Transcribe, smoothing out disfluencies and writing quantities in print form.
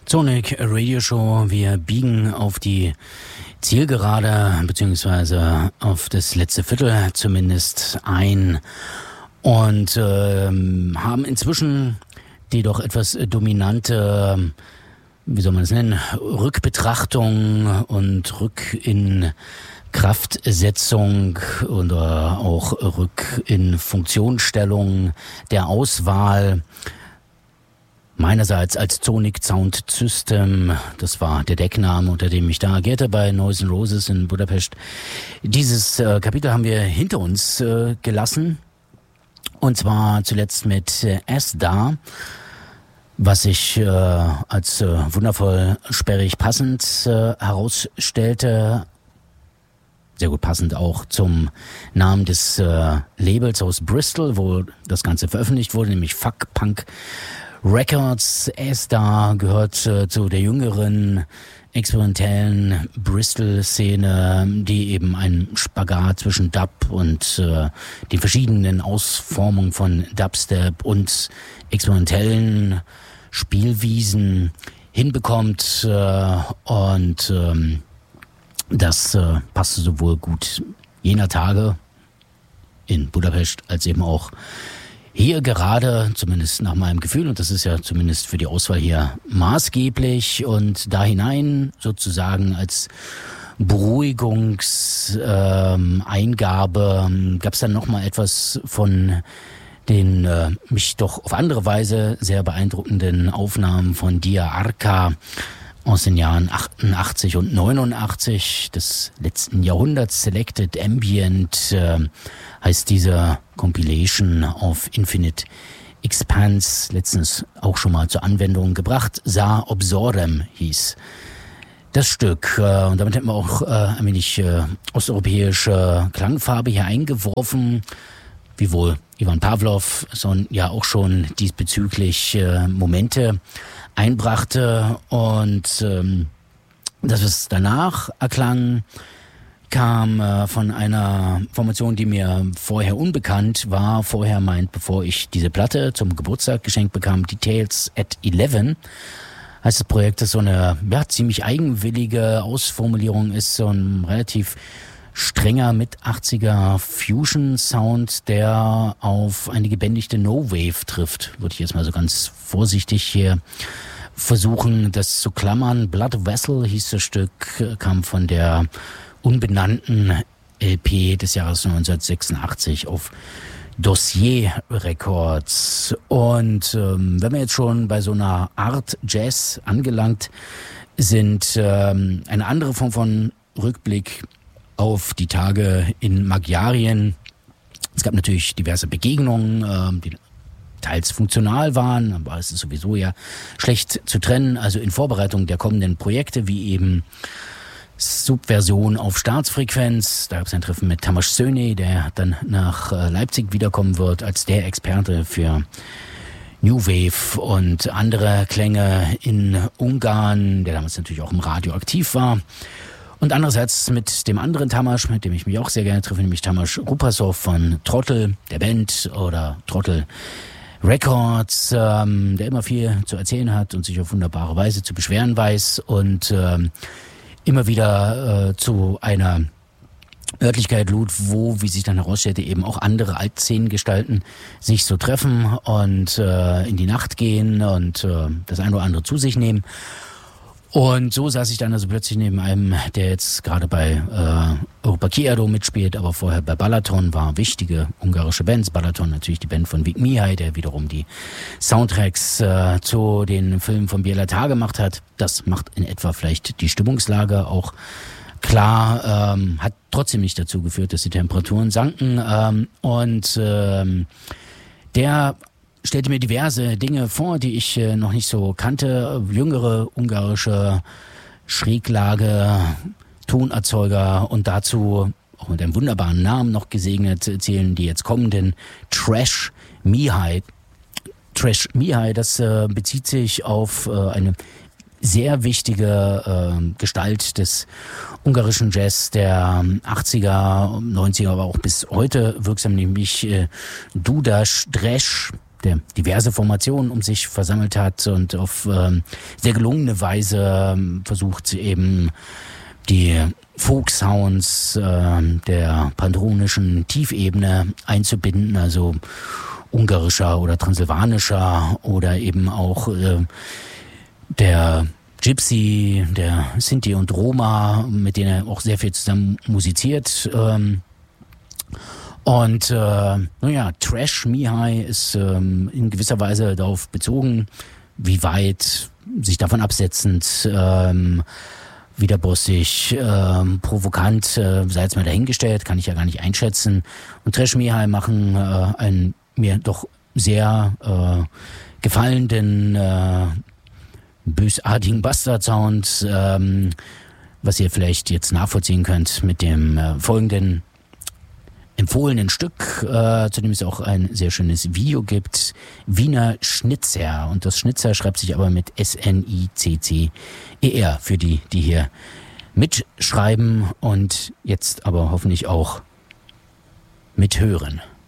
Sonic Radio Show. Wir biegen auf die Zielgerade beziehungsweise auf das letzte Viertel zumindest ein und haben inzwischen die doch etwas dominante, wie soll man es nennen, Rückbetrachtung und Rück-in-Kraftsetzung oder auch Rück-in-Funktionsstellung der Auswahl meinerseits als Sonic Sound System, das war der Deckname, unter dem ich da agierte bei Noise & Roses in Budapest. Dieses Kapitel haben wir hinter uns gelassen, und zwar zuletzt mit Asda, was sich als wundervoll sperrig passend herausstellte. Sehr gut passend auch zum Namen des Labels aus Bristol, wo das Ganze veröffentlicht wurde, nämlich Fuck Punk Records. Asda gehört zu der jüngeren experimentellen Bristol-Szene, die eben einen Spagat zwischen Dub und den verschiedenen Ausformungen von Dubstep und experimentellen Spielwiesen hinbekommt, und das passte sowohl gut jener Tage in Budapest als eben auch hier gerade, zumindest nach meinem Gefühl, und das ist ja zumindest für die Auswahl hier maßgeblich, und da hinein sozusagen als Beruhigungseingabe gab es dann nochmal etwas von den mich doch auf andere Weise sehr beeindruckenden Aufnahmen von Dia Arca aus den Jahren 88 und 89 des letzten Jahrhunderts. Selected Ambient heißt diese Compilation auf Infinite Expanse, letztens auch schon mal zur Anwendung gebracht. Sa Obsorem hieß das Stück, und damit hätten wir auch ein wenig osteuropäische Klangfarbe hier eingeworfen, wiewohl Ivan Pavlov ja auch schon diesbezüglich Momente einbrachte, und das, was danach erklang, kam von einer Formation, die mir vorher unbekannt war. Vorher bevor ich diese Platte zum Geburtstag geschenkt bekam, Details at 11, heißt das Projekt, das so eine ziemlich eigenwillige Ausformulierung ist, so ein relativ strenger mit 80er Fusion-Sound, der auf eine gebändigte No-Wave trifft. Würde ich jetzt mal so ganz vorsichtig hier versuchen, das zu klammern. Blood Vessel hieß das Stück, kam von der unbenannten LP des Jahres 1986 auf Dossier Records. Und wenn wir jetzt schon bei so einer Art Jazz angelangt sind, eine andere Form von Rückblick auf die Tage in Magyarien. Es gab natürlich diverse Begegnungen, die teils funktional waren, aber es ist sowieso ja schlecht zu trennen. Also in Vorbereitung der kommenden Projekte, wie eben Subversion auf Staatsfrequenz. Da gab es ein Treffen mit Tamás Szöny, der dann nach Leipzig wiederkommen wird als der Experte für New Wave und andere Klänge in Ungarn, der damals natürlich auch im Radio aktiv war. Und andererseits mit dem anderen Tamás, mit dem ich mich auch sehr gerne treffe, nämlich Tamás Rupasov von Trottel, der Band, oder Trottel Records, der immer viel zu erzählen hat und sich auf wunderbare Weise zu beschweren weiß und immer wieder zu einer Örtlichkeit lud, wo, wie sich dann herausstellte, eben auch andere Altszenen-Gestalten sich so treffen und in die Nacht gehen und das eine oder andere zu sich nehmen. Und so saß ich dann also plötzlich neben einem, der jetzt gerade bei Europa Kiado mitspielt, aber vorher bei Balaton war, wichtige ungarische Bands. Balaton natürlich die Band von Vik Mihai, der wiederum die Soundtracks zu den Filmen von Béla Tarr gemacht hat. Das macht in etwa vielleicht die Stimmungslage auch klar, hat trotzdem nicht dazu geführt, dass die Temperaturen sanken, und der stellte mir diverse Dinge vor, die ich noch nicht so kannte. Jüngere ungarische Schräglage, Tonerzeuger und dazu auch mit einem wunderbaren Namen noch gesegnet zählen die jetzt kommenden Trash Mihai. Trash Mihai, das bezieht sich auf eine sehr wichtige Gestalt des ungarischen Jazz der 80er, 90er, aber auch bis heute wirksam, nämlich Dudas Dresch. der diverse Formationen um sich versammelt hat und auf sehr gelungene Weise versucht eben die Folk-Sounds der pantonischen Tiefebene einzubinden, also ungarischer oder transsilvanischer oder eben auch der Gypsy, der Sinti und Roma, mit denen er auch sehr viel zusammen musiziert. Und Trash Mihai ist in gewisser Weise darauf bezogen, wie weit sich davon absetzend, widerbossig, provokant, sei jetzt mal dahingestellt, kann ich ja gar nicht einschätzen. Und Trash Mihai machen einen mir doch sehr gefallenden, bösartigen Bastard-Sound, was ihr vielleicht jetzt nachvollziehen könnt mit dem folgenden empfohlenen Stück, zu dem es auch ein sehr schönes Video gibt, Wiener Schnitzer. Und das Schnitzer schreibt sich aber mit S-N-I-C-C-E-R für die hier mitschreiben und jetzt aber hoffentlich auch mithören.